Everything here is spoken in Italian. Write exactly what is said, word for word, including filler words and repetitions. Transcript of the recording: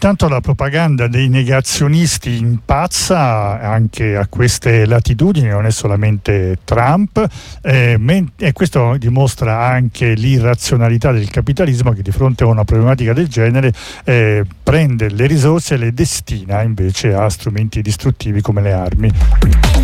Intanto la propaganda dei negazionisti impazza anche a queste latitudini, non è solamente Trump, eh, men- e questo dimostra anche l'irrazionalità del capitalismo, che di fronte a una problematica del genere eh, prende le risorse e le destina invece a strumenti distruttivi come le armi.